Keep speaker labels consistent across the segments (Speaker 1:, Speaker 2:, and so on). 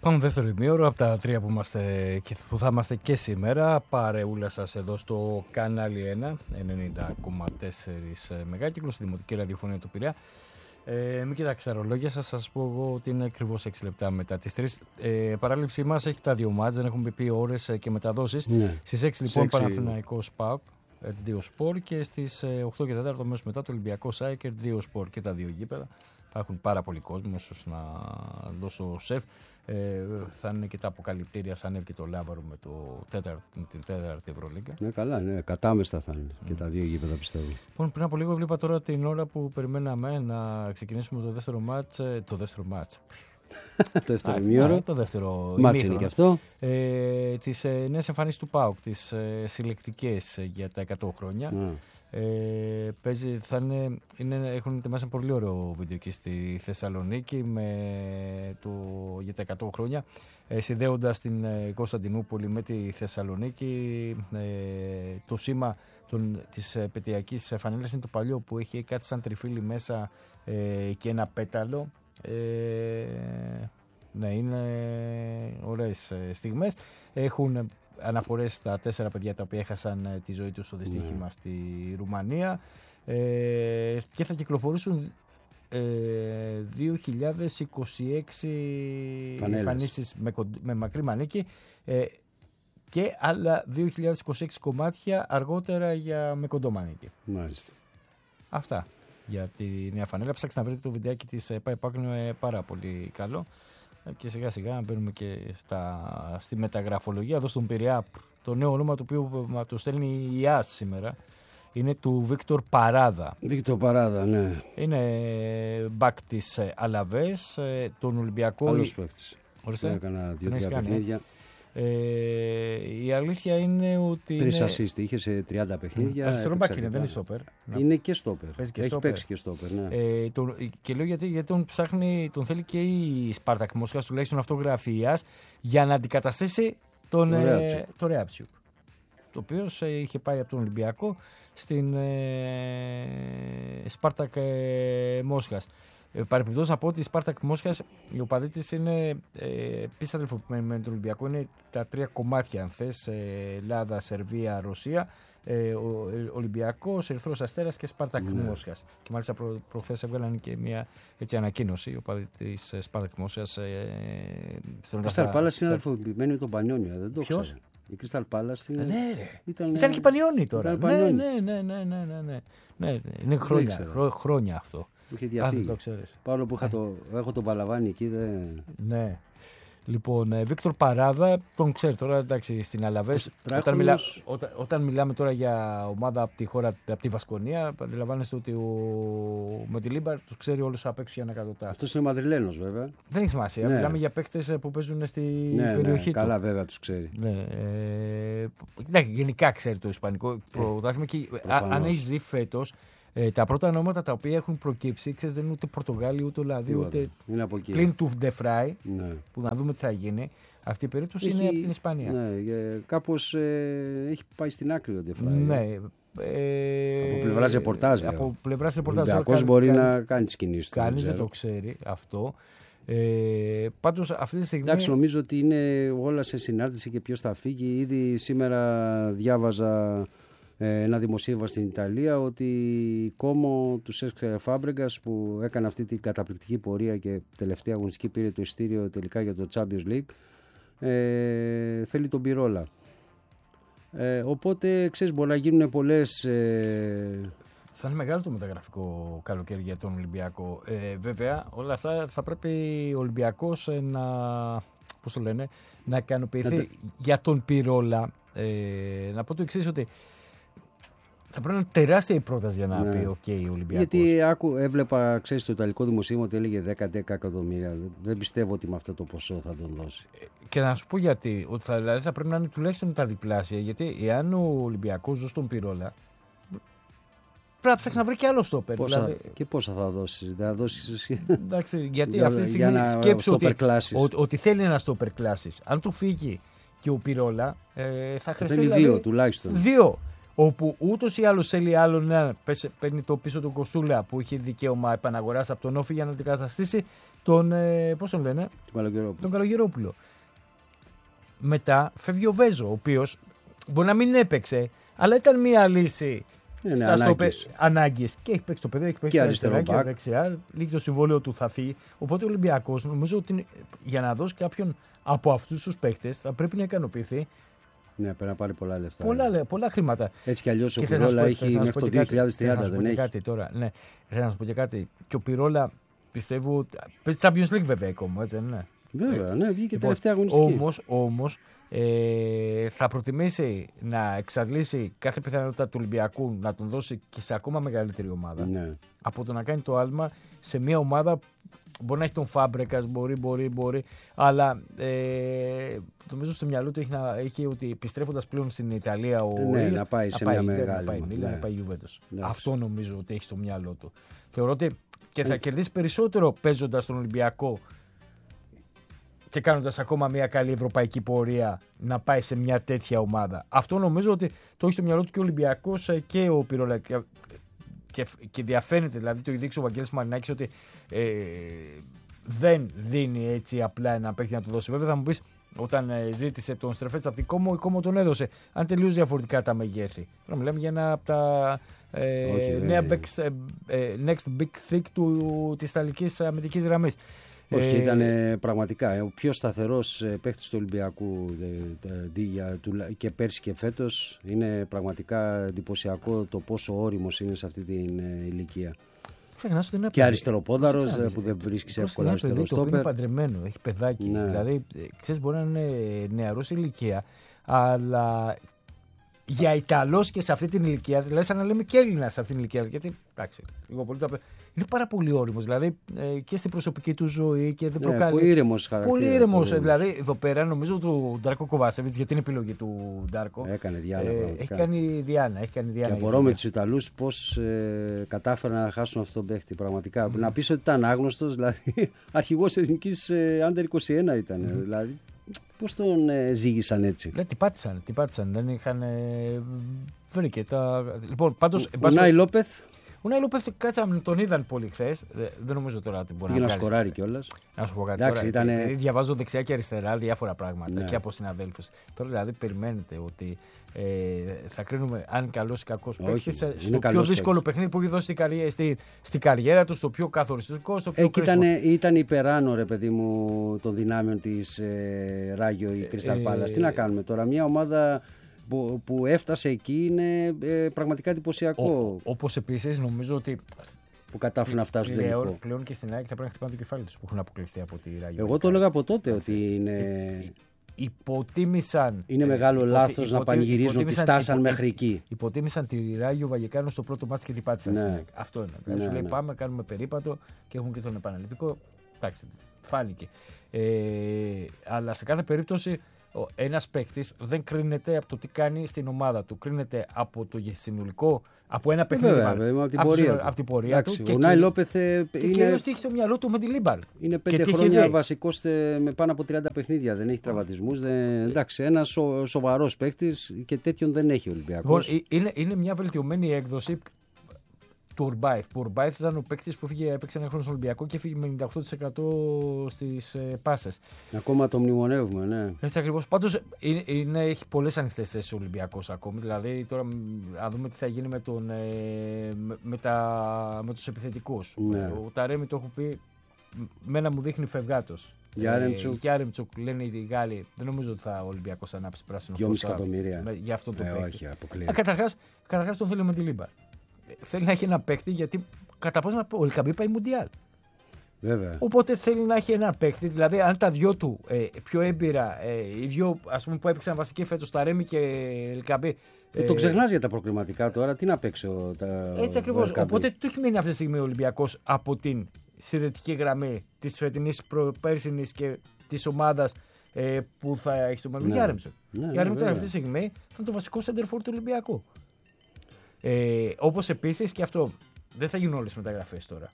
Speaker 1: Πάμε δεύτερο ημίωρο από τα 3 που θα είμαστε και σήμερα. Παρεούλα σας εδώ στο κανάλι 1, 90,4 μεγάκυκλο, στη Δημοτική Ραδιοφωνία του Πειραιά. Μην κοιτάξτε τα ρολόγια σας πω εγώ ότι είναι ακριβώς 6 λεπτά μετά τις 3. Παράληψή μας έχει τα 2 μάτς, δεν έχουμε πει ώρες και μεταδόσεις. Ναι. Στις 6 λοιπόν Παναθηναϊκός ΠΑΟΚ, 2 σπορ, και στις 8 και 4 το μέσο μετά το Ολυμπιακό ΑΕΚ, 2 σπορ, και τα 2 γήπεδα. Θα έχουν πάρα πολύ κόσμο, ίσως να δώσω σεφ. Θα είναι και τα αποκαλυπτήρια, θα ανέβει και το Λάβαρο με την 4η Ευρωλίγκα.
Speaker 2: Ναι, καλά, ναι, κατάμεστα θα είναι και τα 2 γήπεδα, πιστεύω.
Speaker 1: Λοιπόν, πριν από λίγο βλέπα τώρα την ώρα που περιμέναμε να ξεκινήσουμε το δεύτερο μάτς. Το δεύτερο
Speaker 2: ημίωρο.
Speaker 1: Το δεύτερο
Speaker 2: μάτς είναι και αυτό.
Speaker 1: Τις νέες εμφανίσεις του ΠΑΟΚ, τις συλλεκτικές για τα 100 χρόνια. Παίζει, έχουν ετοιμάσει ένα πολύ ωραίο βίντεο εκεί στη Θεσσαλονίκη για τα 100 χρόνια, συνδέοντας την Κωνσταντινούπολη με τη Θεσσαλονίκη. Το σήμα της επαιτειακής φανέλας είναι το παλιό που έχει κάτι σαν τριφύλι μέσα και ένα πέταλο. Ναι, είναι ωραίες στιγμές. Έχουν αναφορές στα 4 παιδιά τα οποία έχασαν τη ζωή τους στο δυστύχημα στη Ρουμανία, και θα κυκλοφορήσουν 2026 εμφανίσεις με μακρύ μανίκι, και άλλα 2026 κομμάτια αργότερα με κοντό μανίκι.
Speaker 2: Μάλιστα.
Speaker 1: Αυτά για τη νέα φανέλα. Ψάξτε να βρείτε το βιντεάκι της ΠΑΟΚ, είναι πάρα πολύ καλό. Και σιγά σιγά μπαίνουμε και στη μεταγραφολογία εδώ στον Πειραιά. Το νέο όνομα το οποίο το στέλνει η ΙΑΣ σήμερα είναι του Βίκτορ Παράδα.
Speaker 2: Βίκτορ Παράδα, ναι.
Speaker 1: Είναι back της Αλαβές, τον Ολυμπιακό.
Speaker 2: Καλός παίκτης.
Speaker 1: Έκανα
Speaker 2: 2-3 παιχνίδια.
Speaker 1: Η αλήθεια είναι ότι
Speaker 2: 3 assist είχε σε 30 παιχνίδια.
Speaker 1: Αριστερό μπακ είναι, δεν είναι στόπερ.
Speaker 2: Είναι και στόπερ.
Speaker 1: Έχει
Speaker 2: παίξει και στόπερ, ναι.
Speaker 1: Και λέω γιατί τον θέλει και η Σπάρτακ Μόσχας, τουλάχιστον αυτογραφίας, για να αντικαταστήσει τον Ρέαψιουκ, το οποίο είχε πάει από τον Ολυμπιακό στην Σπάρτακ Μόσχας. Παρεπιπτόντως να πω ότι η Σπάρτακ Μόσχας, οι οπαδοί της είναι επίσης αδελφοποιημένοι με τον Ολυμπιακό. Είναι τα 3 κομμάτια, αν θες, Ελλάδα, Σερβία, Ρωσία, Ολυμπιακός, Ερυθρός Αστέρας και Σπάρτακ Μόσχας. Και μάλιστα προχθές έβγαλαν και μια ανακοίνωση οι οπαδοί της Σπάρτακ Μόσχας.
Speaker 2: Η Crystal Palace είναι αδελφοποιημένη με τον Πανιόνιο, δεν το ξέρω. Η Crystal Palace είναι.
Speaker 1: Ήταν και Πανιόνι τώρα. Ναι. Είναι χρόνια αυτό.
Speaker 2: Που είχε διαφύγει. Παρόλο που έχω τον Παλαβάνι εκεί.
Speaker 1: Ναι. Λοιπόν, Βίκτορ Παράδα, τον ξέρει τώρα, εντάξει, στην Αλαβές. Όταν μιλάμε τώρα για ομάδα από τη χώρα, από τη Βασκονία, αντιλαμβάνεστε ότι με τη Λίμπαρ τους ξέρει όλους απ' έξω για ένα εκατοτά.
Speaker 2: Αυτός είναι Μαδριλένος, βέβαια.
Speaker 1: Δεν έχει σημασία. Ναι. Μιλάμε για παίκτες που παίζουν στη περιοχή του.
Speaker 2: Καλά, βέβαια, τους ξέρει.
Speaker 1: Ναι. Γενικά ξέρει το ισπανικό πρωτάθλημα. Αν έχει δει φέτος, τα πρώτα ονόματα τα οποία έχουν προκύψει, ξέρεις, δεν είναι ούτε Πορτογάλοι, ούτε Ολλανδοί, ούτε πλην του Ντεφράι, που να δούμε τι θα γίνει. Αυτή η περίπτωση είναι από την Ισπανία.
Speaker 2: Ναι, κάπως έχει πάει στην άκρη ο Ντεφράι.
Speaker 1: Ναι.
Speaker 2: Από πλευράς ρεπορτάζ.
Speaker 1: Από πλευράς ρεπορτάζ.
Speaker 2: Ο Ολυμπιακός μπορεί να κάνει τις κινήσεις του.
Speaker 1: Κανείς δεν το ξέρει αυτό. Πάντως αυτή τη στιγμή.
Speaker 2: Εντάξει, νομίζω ότι είναι όλα σε συνάρτηση και ποιος θα φύγει. Ήδη σήμερα διάβαζα ένα δημοσίευμα στην Ιταλία ότι η Κόμο του Σέσκ Φάμπρεγκας, που έκανε αυτή την καταπληκτική πορεία και τελευταία αγωνιστική πήρε το ειστήριο τελικά για το Champions League, θέλει τον Πυρόλα. Οπότε ξέρεις, μπορεί να γίνουν πολλές.
Speaker 1: Θα είναι μεγάλο το μεταγραφικό καλοκαίρι για τον Ολυμπιακό. Βέβαια, όλα αυτά θα πρέπει ο Ολυμπιακός να ικανοποιηθεί για τον Πυρόλα. Να πω το εξής, ότι θα πρέπει να είναι τεράστια η πρόταση για να πει ο Ολυμπιακός. Γιατί
Speaker 2: έβλεπα, ξέρεις, το ιταλικό δημοσίευμα ότι έλεγε 10 εκατομμύρια. Δεν πιστεύω ότι με αυτό το ποσό θα τον δώσει.
Speaker 1: Και να σου πω γιατί. Ότι δηλαδή θα πρέπει να είναι τουλάχιστον τα διπλάσια. Γιατί εάν ο Ολυμπιακός ζω στον Πυρόλα, πρέπει να ψάξει να βρει και άλλο στόπερ.
Speaker 2: Και πόσα θα δώσεις. Θα δώσεις.
Speaker 1: Εντάξει, γιατί αυτή τη στιγμή σκέψου ότι θέλει ένα στόπερ κλάσης. Αν του φύγει και ο Πυρόλα, θα χρειαστεί.
Speaker 2: Θέλει 2 τουλάχιστον.
Speaker 1: 2. Όπου ούτως ή άλλως θέλει άλλον παίρνει το πίσω του Κοστούλα που έχει δικαίωμα επαναγοράς από τον Όφη για να αντικαταστήσει πώς τον λένε,
Speaker 2: τον
Speaker 1: Καλογερόπουλο. Μετά φεύγει ο Βέζο, ο οποίος μπορεί να μην έπαιξε, αλλά ήταν μια λύση. Ανάγκες. Και έχει παίξει το παιδί, έχει παίξει αριστερά και δεξιά. Λίγη το συμβόλαιο του, θα φύγει. Οπότε ο Ολυμπιακός νομίζω ότι για να δώσει κάποιον από αυτούς τους παίκτες θα πρέπει να ικανοποιηθεί.
Speaker 2: Ναι, πρέπει να πάρει πολλά λεφτά.
Speaker 1: Πολλά χρήματα.
Speaker 2: Έτσι κι αλλιώς ο Πυρόλα έχει μέχρι το 2030, δεν έχει.
Speaker 1: Κάτι τώρα. Ναι, θέλω να σου πω και κάτι. Και ο Πυρόλα πιστεύω. Παίζει Champions League βέβαια ακόμα, έτσι δεν είναι.
Speaker 2: Βέβαια, ναι, βγήκε τελευταία αγωνιστική.
Speaker 1: Όμως θα προτιμήσει να εξαντλήσει κάθε πιθανότητα του Ολυμπιακού να τον δώσει και σε ακόμα μεγαλύτερη ομάδα.
Speaker 2: Ναι.
Speaker 1: Από το να κάνει το άλμα σε μια ομάδα. Μπορεί να έχει τον Φάμπρεκας, μπορεί, αλλά νομίζω στο μυαλό του έχει ότι επιστρέφοντας πλέον στην Ιταλία
Speaker 2: να πάει σε μια μεγάλη
Speaker 1: να πάει Γιουβέντος. Αυτό νομίζω ότι έχει στο μυαλό του. Θεωρώ ότι και θα κερδίσει περισσότερο παίζοντας τον Ολυμπιακό και κάνοντας ακόμα μια καλή ευρωπαϊκή πορεία να πάει σε μια τέτοια ομάδα. Αυτό νομίζω ότι το έχει στο μυαλό του και ο Ολυμπιακός και ο Πυρόλα. Και διαφαίνεται, δηλαδή το έχει δείξει ο Βαγγέλης Μαρινάκης ότι δεν δίνει έτσι απλά ένα παίκτη να του δώσει. Βέβαια θα μου πεις, όταν ζήτησε τον Στρεφέτς από την Κόμο, η Κόμο τον έδωσε. Αν τελείως διαφορετικά τα μεγέθη. Τώρα μιλάμε για ένα από τα νέα next big thing της Ιταλικής αμυντικής γραμμής.
Speaker 2: Όχι, ήταν πραγματικά ο πιο σταθερός παίκτης του Ολυμπιακού και πέρσι και φέτος. Είναι πραγματικά εντυπωσιακό το πόσο όριμος είναι σε αυτή την ηλικία. Και αριστεροπόδαρος που δεν βρίσκει εύκολα αριστερό στόπερ.
Speaker 1: Είναι παντρεμένο, έχει παιδάκι. Ναι. Δηλαδή, ξέρεις, μπορεί να είναι νεαρός ηλικία, αλλά για Ιταλός και σε αυτή την ηλικία, δηλαδή σαν να λέμε και Έλληνα σε αυτή την ηλικία. Γιατί, εντάξει, λίγο πολύ είναι πάρα πολύ όριμος, δηλαδή και στην προσωπική του ζωή και δεν προκαλεί.
Speaker 2: Πολύ ήρεμος χαρακτήρα.
Speaker 1: Πολύ ήρεμος, δηλαδή εδώ πέρα νομίζω του Ντάρκο Κοβάσεβιτς, γιατί είναι επιλογή του Ντάρκο.
Speaker 2: Έκανε Διάνα.
Speaker 1: Έχει κάνει Διάνα.
Speaker 2: Και απορώ με τους Ιταλούς πώς κατάφεραν να χάσουν αυτόν τον παίχτη. Πραγματικά. Να πεις ότι ήταν άγνωστος, δηλαδή αρχηγός εθνικής Under 21 ήταν. Δηλαδή. Πώς τον ζήγησαν έτσι.
Speaker 1: Τι πάτησαν, δεν είχαν βρει και τα. Λοιπόν, πάντως.
Speaker 2: Ο Νάι Λόπεθ.
Speaker 1: Ο Νάι Λόπεθ, κάτσαμε, τον είδαν πολύ χθες. Δεν νομίζω τώρα ότι μπορεί
Speaker 2: να κάνει. Σκοράρει κιόλας.
Speaker 1: Να σου πω κάτι. Εντάξει, τώρα, διαβάζω δεξιά και αριστερά διάφορα πράγματα και από συναδέλφους. Τώρα δηλαδή περιμένετε ότι θα κρίνουμε αν καλός ή κακός παίκτης στο πιο δύσκολο παιχνίδι που έχει δώσει στην καριέρα του, στο πιο καθοριστικό, στο πιο κρίσιμο.
Speaker 2: Ήταν υπεράνω, ρε παιδί μου, των δυνάμεων της Ράγιο ή Κρίσταλ Πάλας. Τι να κάνουμε τώρα, μια ομάδα που έφτασε εκεί είναι πραγματικά εντυπωσιακό.
Speaker 1: Όπως επίσης νομίζω ότι
Speaker 2: που κατάφεραν να φτάσουν τελικό.
Speaker 1: Πλέον και στην ΑΕΚ θα πρέπει να χτυπάνε το κεφάλι τους που έχουν αποκλειστεί από τη Ράγιο.
Speaker 2: Εγώ το έλεγα από τότε ότι είναι.
Speaker 1: Υποτίμησαν.
Speaker 2: Είναι μεγάλο λάθος να πανηγυρίζουν ότι φτάσαν μέχρι εκεί.
Speaker 1: Υποτίμησαν τη Ράγιο Βαγεκάνο στο πρώτο μάτι και την πάτησαν.
Speaker 2: Ναι.
Speaker 1: Αυτό είναι. Σου λέει πάμε, κάνουμε περίπατο και έχουμε και τον επαναληπτικό. Εντάξει, φάνηκε. Αλλά σε κάθε περίπτωση ένας παίκτης δεν κρίνεται από το τι κάνει στην ομάδα του. Κρίνεται από το συνολικό, από ένα παιχνίδι. Από την πορεία του.
Speaker 2: Ο Νάι Λόπεθ
Speaker 1: είναι. Και κυρίως τι έχει στο μυαλό του με τη Λίμπαρ.
Speaker 2: Είναι 5 χρόνια βασικός με πάνω από 30 παιχνίδια. Δεν έχει τραυματισμούς. Εντάξει, ένας σοβαρός παίκτης και τέτοιον δεν έχει ο Ολυμπιακός.
Speaker 1: Είναι μια βελτιωμένη έκδοση του Ουρμπάιθ. Ο Ουρμπάιθ ήταν ο παίκτης που έπαιξε ένα χρόνο στον Ολυμπιακό και έφυγε με 98% στις πάσες. Ακόμα
Speaker 2: το μνημονεύουμε, ναι.
Speaker 1: Έτσι ακριβώς. Πάντως έχει πολλές ανοιχτές θέσεις ο Ολυμπιακός ακόμη. Δηλαδή τώρα να δούμε τι θα γίνει με τους επιθετικούς.
Speaker 2: Ναι.
Speaker 1: Ο Ταρέμι το έχω πει, μένα μου δείχνει φευγάτος. Γιάρεμτσουκ, λένε οι Γάλλοι. Δεν νομίζω ότι ο Ολυμπιακός ανάψει πράσινο φως.
Speaker 2: 2,5 εκατομμύρια.
Speaker 1: Για αυτό το παίκτη.
Speaker 2: Όχι, αποκλείεται.
Speaker 1: Καταρχάς τον θέλει με τη Λίμπαρ. Θέλει να έχει ένα παίκτη γιατί κατά πόσο ο Ελκαμπή πάει Μουντιάλ.
Speaker 2: Βέβαια.
Speaker 1: Οπότε θέλει να έχει ένα παίκτη. Δηλαδή, αν τα δυο του πιο έμπειρα, οι δυο ας πούμε, που έπαιξαν βασική φέτος, τα Ρέμι και Ελκαμπή.
Speaker 2: Το ξεχνάς για τα προκριματικά τώρα, τι να παίξω.
Speaker 1: Έτσι ακριβώς. Οπότε του έχει μείνει αυτή τη στιγμή ο Ολυμπιακός από την συνδετική γραμμή της φετινής πέρσινης και της ομάδας που θα έχει στο μέλλον. Γιάρεμτσο. Γιάρεμτσο αυτή τη στιγμή θα είναι το βασικό center for του Ολυμπιακού. Όπως επίσης και αυτό, δεν θα γίνουν όλες οι μεταγραφές τώρα.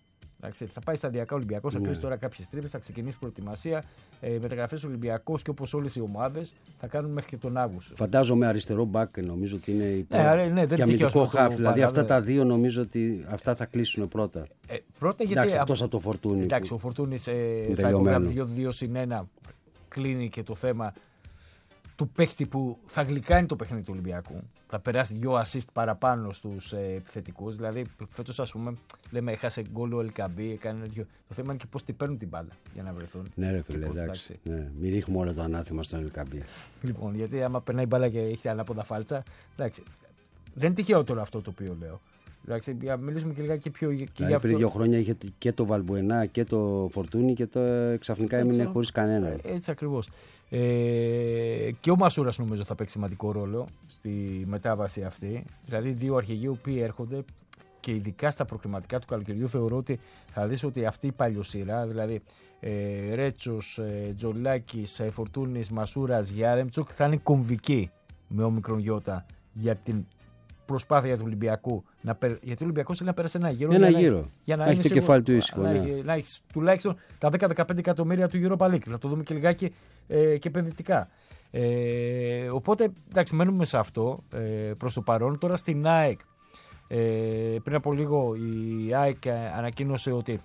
Speaker 1: Θα πάει σταδιακά ο Ολυμπιακός, θα κλείσει τώρα κάποιες τρύπες, θα ξεκινήσει προετοιμασία. Μεταγραφές Ολυμπιακός και όπως όλες οι ομάδες θα κάνουν μέχρι και τον Αύγουστο.
Speaker 2: Φαντάζομαι αριστερό μπακ, νομίζω ότι είναι
Speaker 1: και
Speaker 2: αμυντικό χαφ. Δηλαδή αυτά τα δύο νομίζω ότι αυτά θα κλείσουν πρώτα.
Speaker 1: Πρώτα γιατί.
Speaker 2: Εντάξει, εκτός από το Φορτούνι.
Speaker 1: Εντάξει, ο Φορτούνης θα υπογράψει 2-2-1. Κλείνει και το θέμα του παίχτη που θα γλυκάνει το παιχνίδι του Ολυμπιακού. Θα περάσει 2 assist παραπάνω στους επιθετικούς. Δηλαδή, φέτος, ας πούμε, λέμε έχασε γκολ ο Ελκαμπή, έκανε 2. Το θέμα είναι και πώς την παίρνουν την μπάλα για να βρεθούν.
Speaker 2: Ναι, ρε φίλε, εντάξει. Ναι, μην ρίχνουμε όλο το ανάθεμα στον Ελκαμπή.
Speaker 1: Λοιπόν, γιατί άμα περνάει μπάλα και έχει ανάποδα φάλτσα. Εντάξει. Δεν είναι τυχαίο τώρα αυτό το οποίο λέω. Εντάξει, μιλήσουμε και λιγάκι πιο.
Speaker 2: Δηλαδή, πριν 2 χρόνια είχε και το Βαλμπουενά και το Φορτούνι και ξαφνικά έμεινε χωρίς κανένα.
Speaker 1: Έτσι ακριβώς. Και ο Μασούρας νομίζω θα παίξει σημαντικό ρόλο στη μετάβαση αυτή. Δηλαδή, 2 αρχηγοί που έρχονται και ειδικά στα προκριματικά του καλοκαιριού θεωρώ ότι θα δεις ότι αυτή η παλιοσύρα, δηλαδή Ρέτσος, Τζολάκης, Φορτούνης, Μασούρας, Γιάρεμτσουκ θα είναι κομβική με όμικρον γιώτα για την προσπάθεια του Ολυμπιακού. Γιατί ο Ολυμπιακός θέλει να πέρασε ένα γύρο. Για να
Speaker 2: έχει το κεφάλι του ήσυχο.
Speaker 1: Να έχει τουλάχιστον τα 10-15 εκατομμύρια του Europa League. Να το δούμε και λιγάκι και επενδυτικά. Οπότε εντάξει, μένουμε σε αυτό προς το παρόν. Τώρα στην ΑΕΚ. Πριν από λίγο η ΑΕΚ ανακοίνωσε ότι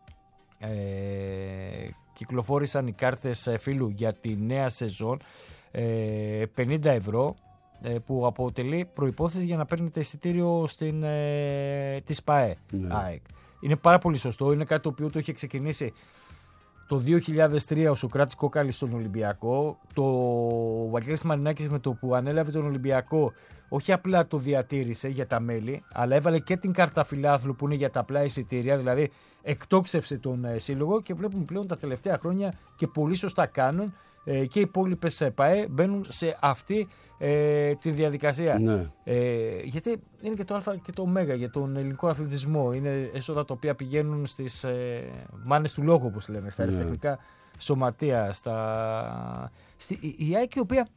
Speaker 1: κυκλοφόρησαν οι κάρτες φίλου για τη νέα σεζόν. 50 ευρώ που αποτελεί προϋπόθεση για να παίρνετε εισιτήριο της ΠΑΕ. ΑΕΚ. Είναι πάρα πολύ σωστό, είναι κάτι το οποίο το είχε ξεκινήσει το 2003 ο Σοκράτης Κόκαλης στον Ολυμπιακό. Ο Βαγγέλης Μαρινάκης με το που ανέλαβε τον Ολυμπιακό όχι απλά το διατήρησε για τα μέλη, αλλά έβαλε και την κάρτα φιλάθλου που είναι για τα απλά εισιτήρια, δηλαδή εκτόξευσε τον σύλλογο και βλέπουμε πλέον τα τελευταία χρόνια και πολύ σωστά κάνουν και οι υπόλοιπες ΠΑΕ μπαίνουν σε αυτή τη διαδικασία.
Speaker 2: Ναι.
Speaker 1: Γιατί είναι και το Α και το Ω για τον ελληνικό αθλητισμό. Είναι έσοδα τα οποία πηγαίνουν στις μάνες του λόγου, όπως λέμε, στα αριστεχνικά σωματεία. Η ΑΕΚ, η οποία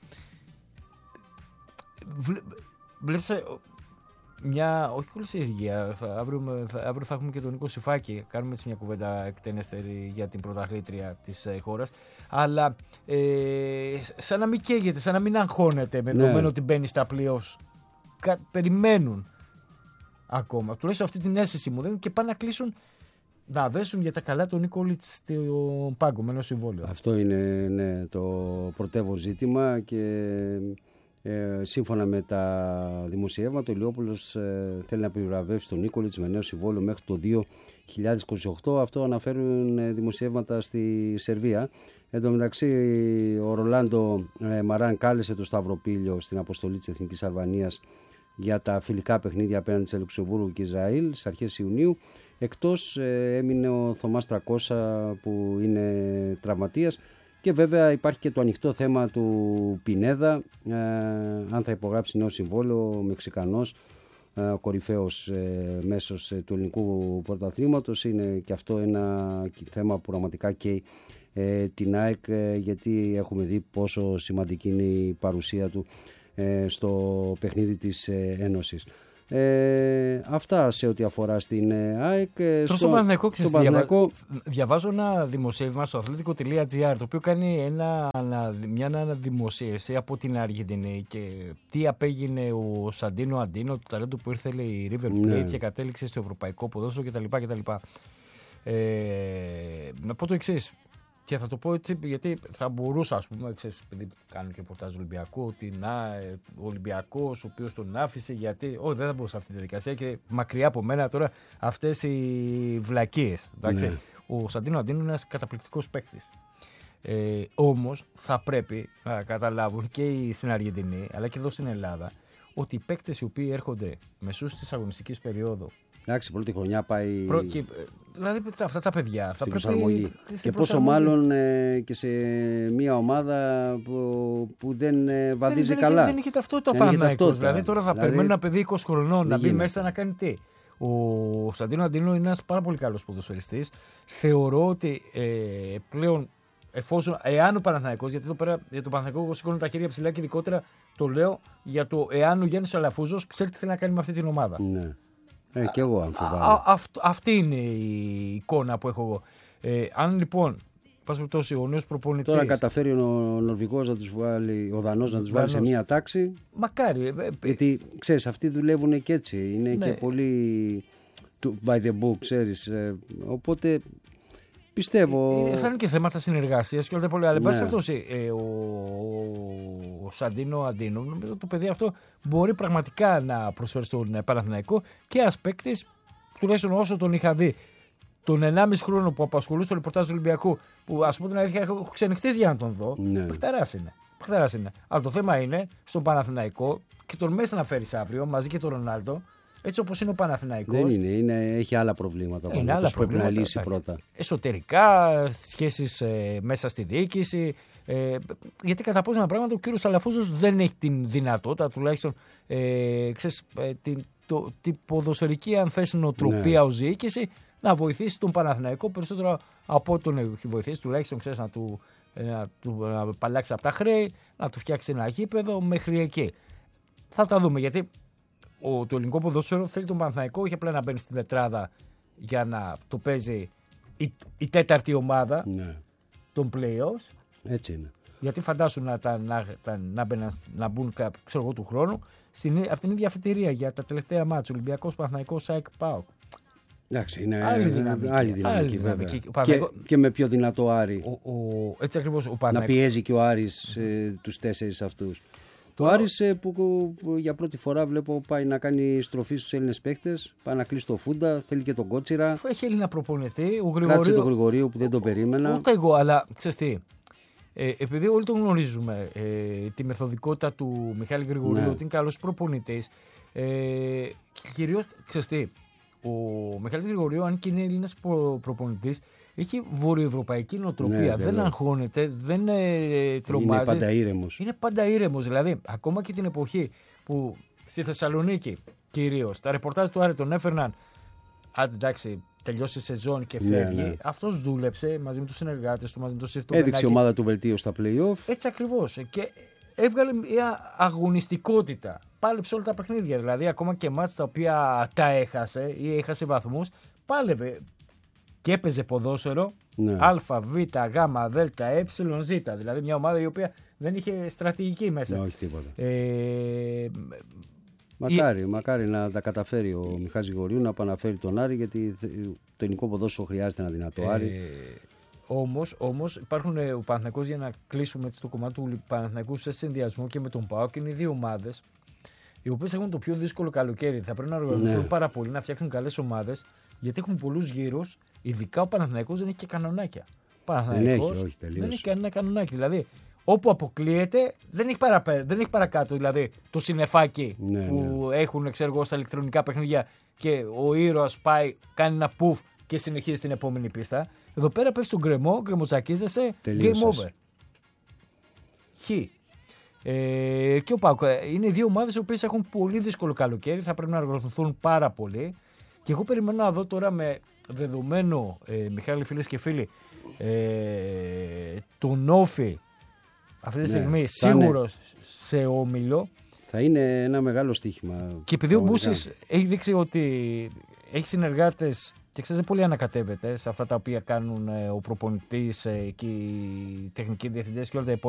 Speaker 1: βλέπεις μια, όχι κολυσιεργία, αύριο θα έχουμε και τον Νίκο Σιφάκη, κάνουμε έτσι μια κουβέντα εκτενέστερη για την πρωταθλήτρια της χώρας, αλλά σαν να μην καίγεται, σαν να μην αγχώνεται με δεδομένο ότι μπαίνει στα playoffs. Περιμένουν ακόμα, τουλάχιστον αυτή την αίσθηση μου δίνουν και πάνε να κλείσουν, να δέσουν για τα καλά τον Νίκολιτς στον πάγκο με ένα συμβόλαιο.
Speaker 2: Αυτό είναι το πρωτεύον ζήτημα και σύμφωνα με τα δημοσιεύματα, ο Ηλιόπουλος θέλει να επιβραβεύσει τον Νίκολιτς με νέο συμβόλαιο μέχρι το 2028. Αυτό αναφέρουν δημοσιεύματα στη Σερβία. Εν τω μεταξύ, ο Ρολάντο Μαράν κάλεσε το Σταυροπύλιο στην αποστολή της Εθνικής Αλβανίας για τα φιλικά παιχνίδια απέναντι σε Λουξεμβούργο και Ισραήλ στις αρχές Ιουνίου. Εκτός έμεινε ο Θωμάς Τρακώσα που είναι τραυματίας. Και βέβαια υπάρχει και το ανοιχτό θέμα του Πινέδα, αν θα υπογράψει νέο συμβόλαιο, ο Μεξικανός, ο κορυφαίος μέσος του ελληνικού πρωταθλήματος. Είναι και αυτό ένα θέμα που πραγματικά καίει την ΑΕΚ, γιατί έχουμε δει πόσο σημαντική είναι η παρουσία του στο παιχνίδι της Ένωσης. Αυτά σε ό,τι αφορά στην ΑΕΚ.
Speaker 1: Στο Παναθηναϊκό, διαβάζω ένα δημοσίευμα στο αθλητικό.gr, το οποίο κάνει μια αναδημοσίευση από την Αργεντινή και τι απέγινε ο Σαντίνο Αντίνο, το ταλέντο που ήρθε η River Plate και κατέληξε στο ευρωπαϊκό ποδόσφαιρο κτλ. Να πω το εξής. Και θα το πω έτσι γιατί θα μπορούσα, ας πούμε, επειδή κάνω και ρεπορτάζ Ολυμπιακού, ότι ο Ολυμπιακός ο οποίος τον άφησε, γιατί. Όχι, δεν θα μπορούσα αυτή τη διαδικασία και μακριά από μένα τώρα αυτές οι βλακίες. Ναι. Ο Σαντίνο Αντίνο είναι ένας καταπληκτικός παίκτης. Όμως θα πρέπει να καταλάβουν και στην Αργεντινή αλλά και εδώ στην Ελλάδα ότι οι παίκτες οι οποίοι έρχονται μεσούς της αγωνιστικής περίοδου.
Speaker 2: Εντάξει, πρώτη χρονιά πάει.
Speaker 1: Δηλαδή αυτά τα παιδιά θα
Speaker 2: πρέπει. Και πόσο μάλλον και σε μια ομάδα που δεν βαδίζει καλά.
Speaker 1: Δεν είχε ταυτότητα Παναθηναϊκός. Δηλαδή τώρα θα περιμένει ένα παιδί 20 χρονών να μπει μέσα να κάνει τι. Ο Σαντίνο Αντίνο είναι ένας πάρα πολύ καλός ποδοσφαιριστής. Θεωρώ ότι πλέον εάν ο Παναθηναϊκός, γιατί εδώ πέρα για το Παναθηναϊκό εγώ σηκώνω τα χέρια ψηλά και ειδικότερα το λέω για το εάν ο Γιάννης Αλαφούζος ξέρει τι θέλει να κάνει με αυτή την ομάδα.
Speaker 2: Ναι. Και εγώ αμφιβάλλω.
Speaker 1: Αυτή είναι η εικόνα που έχω εγώ. Αν λοιπόν, πας περιπτώσει, ο νέος προπονητής.
Speaker 2: Τώρα καταφέρει ο Νορβηγός να τους βάλει, ο Δανός να τους βάλει σε μία τάξη.
Speaker 1: Μακάρι.
Speaker 2: Γιατί ξέρεις, αυτοί δουλεύουν και έτσι. Είναι και πολύ by the book, ξέρεις. Οπότε πιστεύω.
Speaker 1: Θα είναι και θέματα συνεργασίας και όλα τα πολλά. Αλλά, εν πάση περιπτώσει, ο Σαντίνο Αντίνο, νομίζω το παιδί αυτό μπορεί πραγματικά να προσφέρει στον Παναθηναϊκό και ένας παίκτης, τουλάχιστον όσο τον είχα δει τον 1,5 χρόνο που απασχολούσε το ρεπορτάζ του Ολυμπιακού, που ας πούμε την αλήθεια έχω ξενυχτήσει για να τον δω. Παιχταράς είναι. Αλλά το θέμα είναι στον Παναθηναϊκό και τον μέσα να φέρεις αύριο μαζί και τον Ρονάλντο. Έτσι όπως είναι ο Παναθηναϊκός.
Speaker 2: Δεν έχει άλλα προβλήματα. Πρέπει να λύσει πρώτα.
Speaker 1: Εσωτερικά, σχέσεις μέσα στη διοίκηση. Γιατί κατά πόσο ένα πράγμα ο κύριος Σαλαφούζος δεν έχει την δυνατότητα, τουλάχιστον την ποδοσφαιρική, αν θες, νοοτροπία ως διοίκηση, να βοηθήσει τον Παναθηναϊκό περισσότερο από ό,τι τον έχει βοηθήσει, τουλάχιστον ξέρεις, να του απαλλάξει από τα χρέη, να του φτιάξει ένα γήπεδο μέχρι εκεί. Θα τα δούμε, γιατί το ελληνικό ποδόσφαιρο θέλει τον Παναθηναϊκό όχι απλά να μπαίνει στην τετράδα για να το παίζει η τέταρτη ομάδα των play-offs.
Speaker 2: Έτσι είναι.
Speaker 1: Γιατί φαντάσου να μπουν του χρόνου από την ίδια αφετηρία για τα τελευταία μάτς, Ολυμπιακός, Παναθηναϊκός, ΑΕΚ, ΠΑΟΚ.
Speaker 2: Εντάξει, είναι άλλη δυναμική. Και με πιο δυνατό Άρη.
Speaker 1: Έτσι ακριβώς,
Speaker 2: να πιέζει και ο Άρης τους 4 αυτούς. Το Άρης που για πρώτη φορά βλέπω πάει να κάνει στροφή στους Έλληνες παίκτες, πάει να κλείσει το Φούντα, θέλει και τον Κότσιρα.
Speaker 1: Έχει Έλληνα προπονητή.
Speaker 2: Κράτησε τον Γρηγορίου που δεν τον περίμενα.
Speaker 1: Ούτε εγώ, αλλά ξέρεις τι. Επειδή όλοι τον γνωρίζουμε, τη μεθοδικότητα του Μιχάλη Γρηγορίου, ότι είναι καλός προπονητής, κυρίως, ξέρεις τι, ο Μιχάλης Γρηγορίου, αν και είναι Έλληνας προπονητής, έχει βορειοευρωπαϊκή νοοτροπία. Δεν αγχώνεται, δεν τρομάζει. Είναι πάντα ήρεμος. Δηλαδή, ακόμα και την εποχή που στη Θεσσαλονίκη κυρίως τα ρεπορτάζ του Άρη τον έφερναν. Εντάξει, τελειώσει η σεζόν και φεύγει. Αυτός δούλεψε μαζί με τους συνεργάτες του, μαζί με τον Σιφτό.
Speaker 2: Έδειξε η ομάδα του βελτίωση στα play-off.
Speaker 1: Έτσι ακριβώς. Και έβγαλε μια αγωνιστικότητα. Πάλεψε όλα τα παιχνίδια. Δηλαδή, ακόμα και μάτς τα οποία τα έχασε ή έχασε βαθμούς, πάλευε. Και έπαιζε ποδόσφαιρο Α, Β, Γ, Δ, Ε, Ζ. Δηλαδή μια ομάδα η οποία δεν είχε στρατηγική μέσα.
Speaker 2: Όχι τίποτα. Μακάρι να τα καταφέρει ο Μιχάλης Γρηγορίου, να επαναφέρει τον Άρη, γιατί το ελληνικό ποδόσφαιρο χρειάζεται ένα δυνατό Άρη.
Speaker 1: Όμως υπάρχουν ο Παναθηναϊκός, για να κλείσουμε το κομμάτι του Παναθηναϊκού σε συνδυασμό και με τον ΠΑΟΚ, είναι οι δύο ομάδες οι οποίες έχουν το πιο δύσκολο καλοκαίρι. Θα πρέπει να οργανωθούν πάρα πολύ, να φτιάξουν καλές ομάδες, γιατί έχουν πολλούς γύρους. Ειδικά ο Παναθηναϊκός δεν έχει και κανονάκια.
Speaker 2: Δεν
Speaker 1: έχει κανένα κανονάκι. Δηλαδή, όπου αποκλείεται, δεν έχει παρακάτω. Δηλαδή, το συννεφάκι που έχουν, στα ηλεκτρονικά παιχνίδια και ο ήρωας πάει, κάνει ένα πουφ και συνεχίζει την επόμενη πίστα. Εδώ πέρα πέφτει στον γκρεμό, γκρεμοτσακίζεσαι, game over. Και ο ΠΑΟΚ. Είναι δύο ομάδες οι οποίες έχουν πολύ δύσκολο καλοκαίρι, θα πρέπει να οργανωθούν πάρα πολύ. Και εγώ περιμένω να δω τώρα, με δεδομένο, Μιχάλη, φίλες και φίλοι, τον Όφη αυτή τη στιγμή σίγουρος σε όμιλο.
Speaker 2: Θα είναι ένα μεγάλο στοίχημα.
Speaker 1: Και επειδή ο Μπούσης έχει δείξει ότι έχει συνεργάτες και ξέρεις, δεν πολύ ανακατεύεται σε αυτά τα οποία κάνουν ο προπονητής και οι τεχνικοί διευθυντές και όλα τα υπόλοιπα.